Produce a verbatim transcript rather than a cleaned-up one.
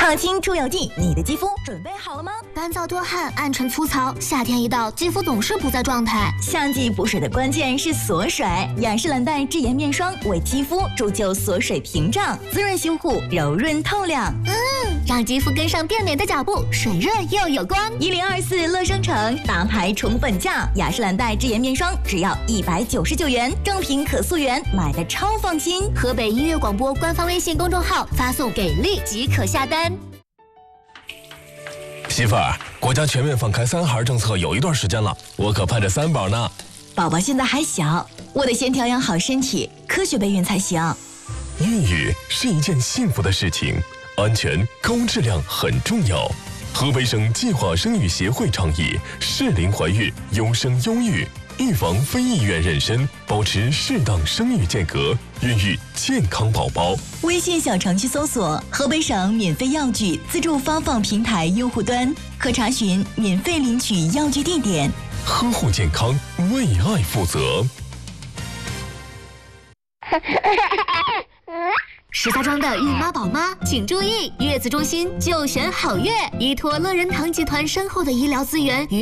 创新出游记，你的肌肤准备好了吗？ 干燥多汗、暗沉粗糙，夏天一到，肌肤总是不在状态。 夏季补水的关键是锁水，雅诗兰黛智颜面霜为肌肤铸就锁水屏障，滋润修护，柔润透亮。 嗯，让肌肤跟上变美的脚步，水润又有光。 一零二四乐生城大牌宠粉价，雅诗兰黛智颜面霜只要一百九十九元，正品可溯源，买的超放心。 河北音乐广播官方微信公众号发送给力即可下单。 媳妇儿，国家全面放开三孩政策有一段时间了，我可盼着三宝呢。 宝宝现在还小，我得先调养好身体，科学备孕才行。 孕育是一件幸福的事情，安全高质量很重要。河北省计划生育协会倡议适龄怀孕，优生优育，预防非意愿妊娠，保持适当生育间隔，孕育健康宝宝。 微信小程序搜索河北省免费药具自助发放平台用户端，可查询免费领取药具地点。 呵护健康，为爱负责。 石家庄的孕妈宝妈请注意，月子中心就选好月，依托乐仁堂集团深厚的医疗资源与